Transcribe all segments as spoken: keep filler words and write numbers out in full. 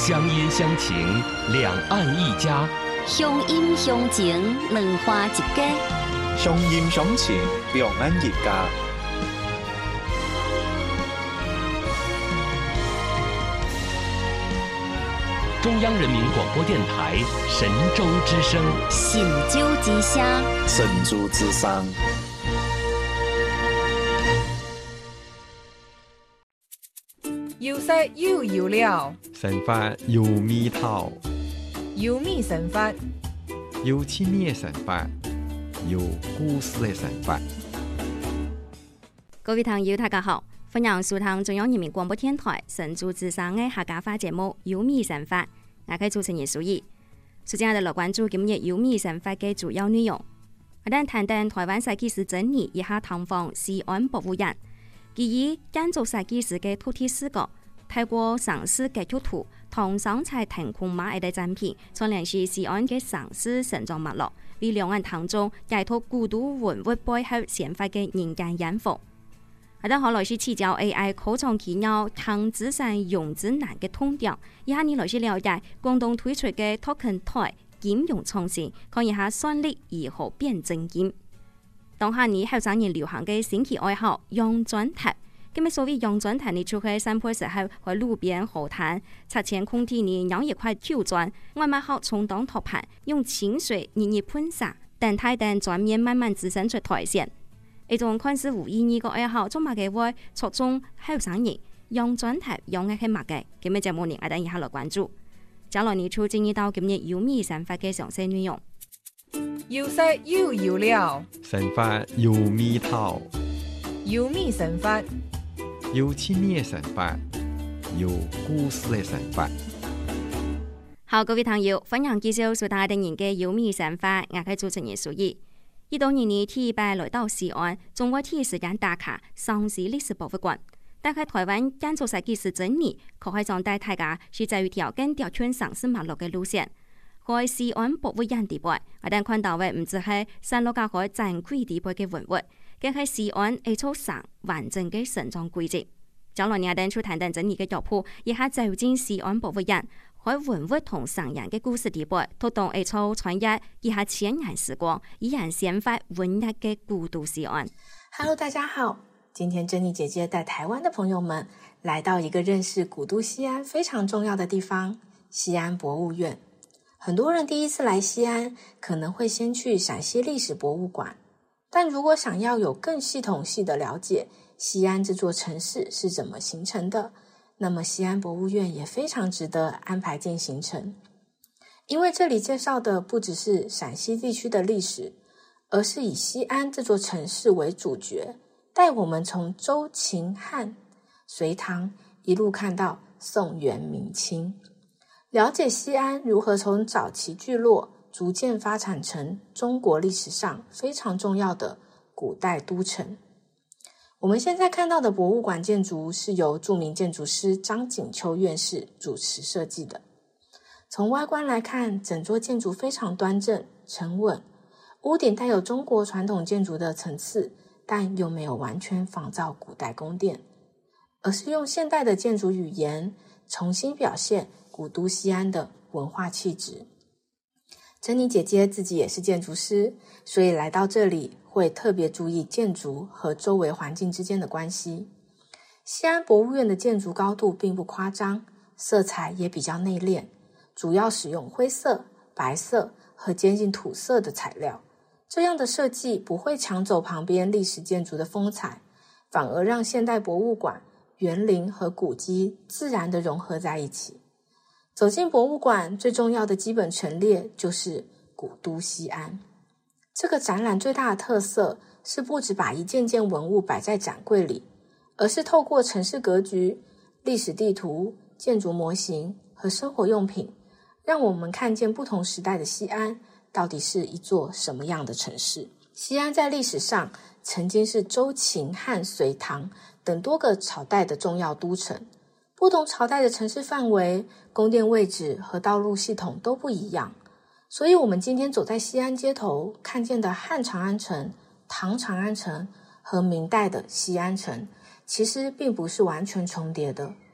乡音乡情，两岸一家； 乡音乡情，两花一家； 乡音乡情，两岸一家。 中央人民广播电台神州之声， 神州之声， 神州之声。 有色有油料， 神法有味道， 有味神法， 有趣味的神法，有故事的神法。 各位朋友，大家好，歡迎收聽中央人民廣播電台神州之聲嘅客家話節目《有味神法》，我係主持人蘇怡。首先，我哋來關注今日《有味神法》嘅主要內容。我哋談談台灣設計師整理一下探訪西安博物院。基於建築設計師嘅土地視角，透過城市格局圖同生態騰空馬嘅展品，從聯繫西安嘅城市成長脈絡，為兩岸當中解讀古都文物背後顯化嘅人間煙火。我哋可來是請教 A I 科創企業抗資產融資難嘅通調，以下你來是了解廣東推出嘅 Token 台金融創新，看一下算力如何變真金。當下你後生人流行嘅新奇愛好用磚頭，咁啊所謂用磚頭，你就喺散步時候喺路邊河灘擦前空地你咬一塊舊磚，外賣後充當托盤，用清水熱熱噴灑，等待等磚面慢慢滋生出苔蘚。一種看似無意義嘅愛好，做乜嘅會促進後生人用磚頭用嘅係乜嘅？咁啊節目呢，我等一下來關注。接落嚟就進入到今日有味神法嘅詳細內容。 有色有油料， 神法有味道， 有味神法， 有趣味的神法，有故事的神法。 好，各位朋友，歡迎繼續收聽我哋嘅有味神法，我係主持人蘇怡。一到年年第一擺來到西安，仲會第一時間打卡城市歷史博物館。但係台灣建築設計師整理，可以將帶大家是在於條更條穿城市脈絡嘅路線。喺西安博物院地位，我哋看到嘅唔只係三六甲海珍貴地位嘅文物，更係西安一座省完整嘅成長軌跡。將來我哋出談談整理嘅腳步，一下走進西安博物院，喺文物同商人嘅故事地位，推動一座穿越一下千年時光，依然顯發溫熱嘅古都西安。 Hello， 大家好，今天珍妮姐姐帶台灣的朋友們來到一個認識古都西安非常重要的地方——西安博物院。很多人第一次來西安，可能會先去陝西歷史博物館，但如果想要有更系統性的了解西安這座城市是怎麼形成的，那麼西安博物院也非常值得安排進行程。因為這裡介紹的不只是陝西地區的歷史，而是以西安這座城市為主角，帶我們從周秦漢隋唐一路看到宋元明清，了解西安如何從早期聚落逐漸發展成中國歷史上非常重要的古代都城。我們現在看到的博物館建築是由著名建築師張景秋院士主持設計的。從外觀來看，整座建築非常端正沉穩，屋頂帶有中國傳統建築的層次，但又沒有完全仿造古代宮殿，而是用現代的建築語言重新表現古都西安的文化氣質。珍妮姐姐自己也是建築師，所以來到這裡會特別注意建築和周圍環境之間的關係。西安博物院的建築高度並不誇張，色彩也比較內斂，主要使用灰色、白色和接近土色的材料。這樣的設計不會搶走旁邊歷史建築的風采，反而讓現代博物館、園林和古蹟自然地融合在一起。走進博物館，最重要的基本陳列就是古都西安。這個展覽最大的特色是不只把一件件文物擺在展櫃裡，而是透過城市格局、歷史地圖、建築模型和生活用品，讓我們看見不同時代的西安到底是一座什麼樣的城市。西安在歷史上曾經是周秦漢隋唐等多個朝代的重要都城，不同朝代的城市範圍、宮殿位置和道路系統都不一樣，所以我們今天走在西安街頭看見的漢長安城、唐長安城和明代的西安城，其實並不是完全重疊的。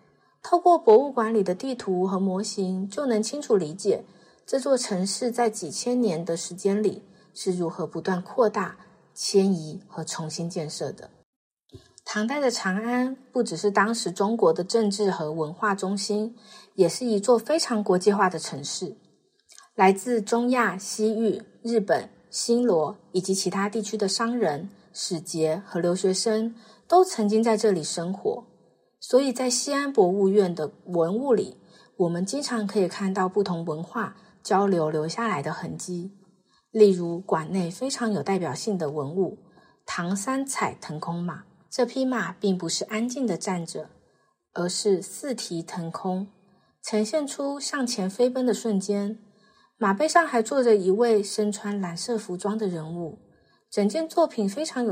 透过博物馆里的地图和模型，就能清楚理解这座城市在几千年的时间里是如何不断扩大、迁移和重新建设的。唐代的长安不只是当时中国的政治和文化中心，也是一座非常国际化的城市。来自中亚、西域、日本、新罗以及其他地区的商人、使节和留学生都曾经在这里生活，所以在西安博物院的文物里，我们经常可以看到不同文化交流留下来的痕迹。例如馆内非常有代表性的文物唐三彩腾空马，这匹马并不是安静地站着，而是四蹄腾空，呈现出向前飞奔的瞬间。马背上还坐着一位身穿蓝色服装的人物，整件作品非常有